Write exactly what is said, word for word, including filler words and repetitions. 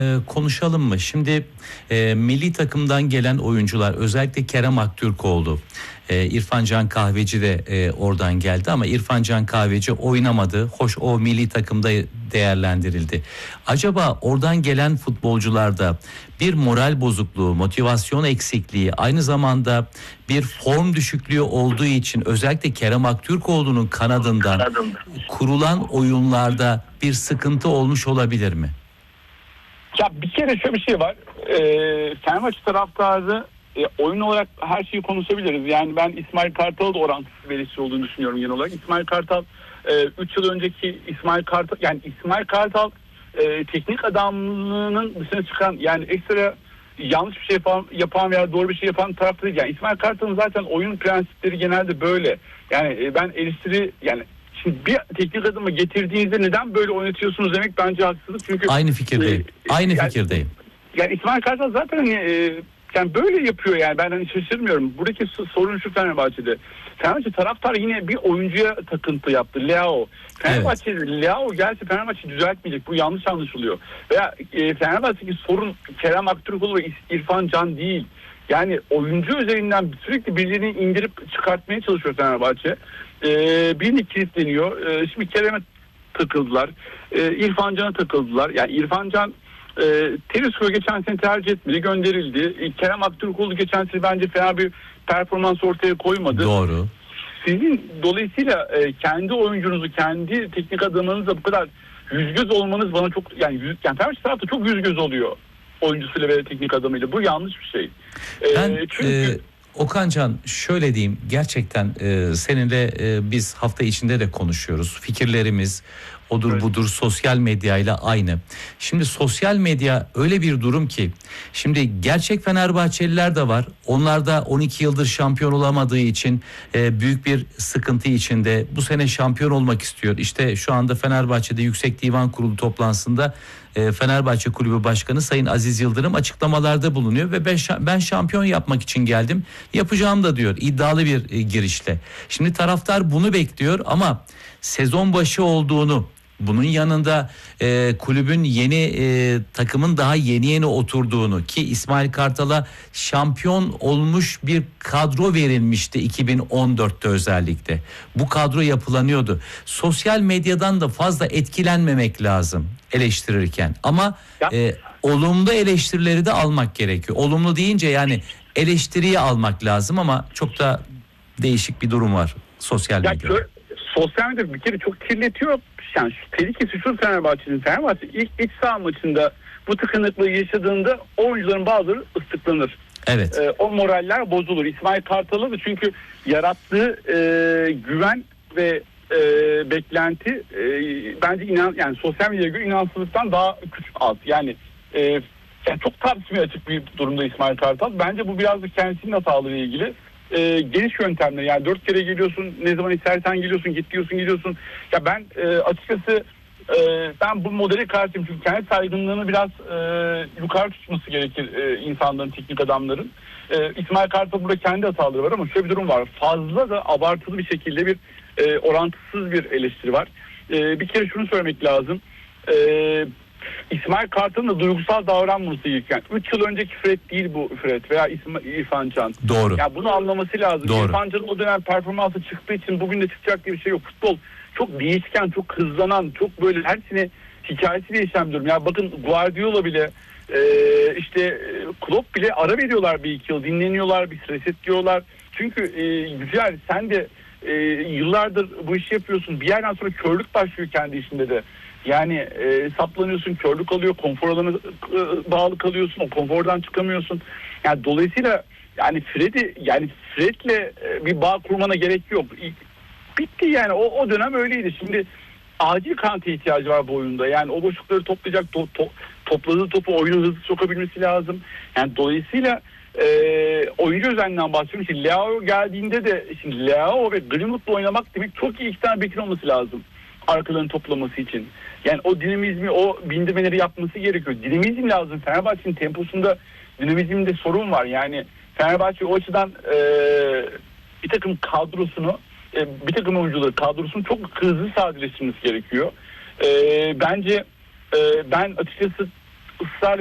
Ee, konuşalım mı? Şimdi e, milli takımdan gelen oyuncular, özellikle Kerem Aktürkoğlu, e, İrfan Can Kahveci de e, oradan geldi ama İrfan Can Kahveci oynamadı. Hoş, o milli takımda değerlendirildi. Acaba oradan gelen futbolcularda bir moral bozukluğu, motivasyon eksikliği, aynı zamanda bir form düşüklüğü olduğu için özellikle Kerem Aktürkoğlu'nun kanadından kurulan oyunlarda bir sıkıntı olmuş olabilir mi? Ya bir kere şöyle bir şey var. Ee, Fenerbahçe taraftarı e, oyun olarak her şeyi konuşabiliriz. Yani ben İsmail Kartal'ı da orantısız verisi olduğunu düşünüyorum genel olarak. İsmail Kartal üç e, yıl önceki İsmail Kartal, yani İsmail Kartal e, teknik adamlığının dışına çıkan, yani ekstra yanlış bir şey yapan, yapan veya doğru bir şey yapan tarafta değil. Yani İsmail Kartal'ın zaten oyun prensipleri genelde böyle. Yani e, ben eleştiri, yani şimdi bir teknik adamı getirdiğinizde neden böyle oynatıyorsunuz demek bence haksızlık. Çünkü aynı fikirdeyim. E, aynı yani, fikirdeyim. Yani İsmail Kartal zaten hani, e, yani böyle yapıyor yani, ben hani şaşırmıyorum. Buradaki sorun şu Fenerbahçe'de. Fenerbahçe taraftar yine bir oyuncuya takıntı yaptı. Leao. Fenerbahçe evet. Leao gelse Fenerbahçe düzeltmeyecek. Bu yanlış anlaşılıyor. Veya e, Fenerbahçe'deki sorun Kerem Aktürkoğlu ve İrfan Can değil. Yani oyuncu üzerinden sürekli birilerini indirip çıkartmaya çalışıyor Fenerbahçe. Ee, birini kilitleniyor. Ee, şimdi Kerem'e takıldılar. Ee, İrfan Can'a takıldılar. Yani İrfan Can e, Tedesco geçen sene tercih etmedi, gönderildi. E, Kerem Aktürkoğlu geçen sene bence fena bir performans ortaya koymadı. Doğru. Sizin dolayısıyla e, kendi oyuncunuzu, kendi teknik adamınızla bu kadar yüz göz olmanız bana çok, yani, yüz, yani Fenerbahçe tarafta çok yüz göz oluyor oyuncusuyla ve teknik adamıyla. Bu yanlış bir şey. Ee, Ben çünkü e, Okan Can şöyle diyeyim, gerçekten e, seninle e, biz hafta içinde de konuşuyoruz. Fikirlerimiz odur evet. budur sosyal medyayla aynı. Şimdi sosyal medya öyle bir durum ki, şimdi gerçek Fenerbahçeliler de var. Onlar da on iki yıldır şampiyon olamadığı için e, büyük bir sıkıntı içinde. Bu sene şampiyon olmak istiyor. İşte şu anda Fenerbahçe'de Yüksek Divan Kurulu toplantısında e, Fenerbahçe Kulübü Başkanı Sayın Aziz Yıldırım açıklamalarda bulunuyor ve ben, ben şampiyon yapmak için geldim. Yapacağım da diyor, iddialı bir e, girişle. Şimdi taraftar bunu bekliyor ama sezon başı olduğunu, bunun yanında e, kulübün yeni e, takımın daha yeni yeni oturduğunu, ki İsmail Kartal'a şampiyon olmuş bir kadro verilmişti iki bin on dörtte özellikle. Bu kadro yapılanıyordu. Sosyal medyadan da fazla etkilenmemek lazım eleştirirken ama e, olumlu eleştirileri de almak gerekiyor. Olumlu deyince yani eleştiriyi almak lazım ama çok da değişik bir durum var sosyal medyada. Ya, sosyal medya bir kere çok kirletiyor. Yani şu tehlikesi şu Fenerbahçe'nin. Fenerbahçe ilk iç saha maçında bu tıkanıklığı yaşadığında oyuncuların bazıları ıslıklanır. Evet. Ee, o moraller bozulur. İsmail Kartal'ı da çünkü yarattığı e, güven ve e, beklenti e, bence inan, yani sosyal medyaya göre inansızlıktan daha küçük alt. Yani, e, yani çok tartışmaya açık bir durumda İsmail Kartal. Bence bu biraz da kendisinin hatalarıyla ilgili. E, geliş yöntemleri, yani dört kere geliyorsun, ne zaman istersen geliyorsun, git diyorsun gidiyorsun. Ya ben e, açıkçası e, ben bu modele karşıyım çünkü kendi saygınlığını biraz e, yukarı tutması gerekir e, insanların, teknik adamların. E, İsmail Kartal burada kendi hataları var ama şöyle bir durum var. Fazla da abartılı bir şekilde bir e, orantısız bir eleştiri var. E, bir kere şunu söylemek lazım. E, İsmail Kartal'ın da duygusal davranması gerekiyor. Yani üç yıl önceki Fred değil bu Fred veya İrfan Can. Doğru. Yani bunu anlaması lazım. Doğru. İrfan Can'ın o dönem performansı çıktığı için bugün de çıkacak diye bir şey yok. Futbol çok değişken, çok hızlanan, çok böyle her sene hikayesiyle yaşayan bir durum. Ya bakın Guardiola bile e, işte Klopp bile ara veriyorlar bir iki yıl. Dinleniyorlar, bir resetliyorlar. Çünkü e, güzel, sen de e, yıllardır bu işi yapıyorsun. Bir yerden sonra körlük başlıyor kendi işinde de. Yani e, saplanıyorsun, körlük alıyor, konfor alanına e, bağlı kalıyorsun, o konfordan çıkamıyorsun. Yani dolayısıyla yani Fred'i, yani Fred'le e, bir bağ kurmana gerek yok. Bitti yani, o, o dönem öyleydi. Şimdi acil Kante'ye ihtiyacı var bu oyunda. Yani o boşlukları toplayacak, to, to, topladığı topu oyuna hızlı sokabilmesi lazım. Yani dolayısıyla e, oyuncu üzerinden bahsediyorum. Şimdi Leao geldiğinde de, şimdi Leao ve Greenwood'la oynamak demek çok iyi iki tane bekin olması lazım arkalarını toplaması için. Yani o dinamizmi, o bindirmeleri yapması gerekiyor. Dinamizm lazım. Fenerbahçe'nin temposunda, dinamizminde sorun var. Yani Fenerbahçe o açıdan e, bir takım kadrosunu, e, bir takım oyuncuları kadrosunu çok hızlı sadeleştirmesi gerekiyor. E, bence e, ben açıkçası ısrar